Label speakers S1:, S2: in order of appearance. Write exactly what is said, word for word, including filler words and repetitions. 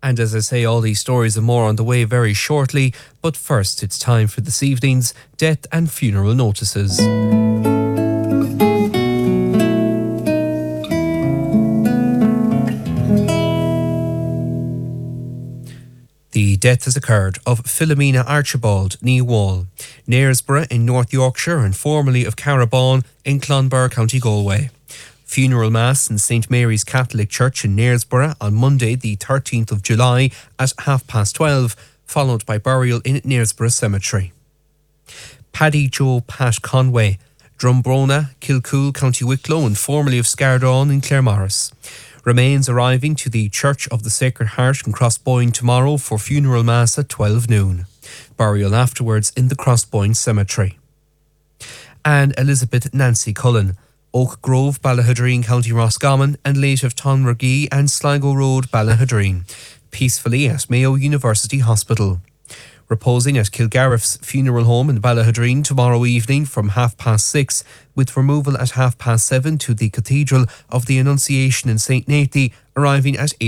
S1: And as I say, all these stories and more on the way very shortly. But first, it's time for this evening's death and funeral notices. The death has occurred of Philomena Archibald ní Wall, Knaresborough in North Yorkshire and formerly of Carabon in Clonbur, County Galway. Funeral Mass in Saint Mary's Catholic Church in Knaresborough on Monday the thirteenth of July at half past twelve, followed by burial in Knaresborough Cemetery. Paddy Joe Pat Conway, Drumbrona, Kilcool, County Wicklow and formerly of Scardon in Claremorris. Remains arriving to the Church of the Sacred Heart in Crossboyne tomorrow for funeral mass at twelve noon. Burial afterwards in the Crossboyne Cemetery. And Elizabeth Nancy Cullen, Oak Grove, Ballahadreen, County Roscommon, and late of Tonragee and Sligo Road, Ballahadreen, peacefully at Mayo University Hospital. Reposing at Kilgariff's funeral home in Ballahadreen tomorrow evening from half past six, with removal at half past seven to the Cathedral of the Annunciation in Saint Nathy, arriving at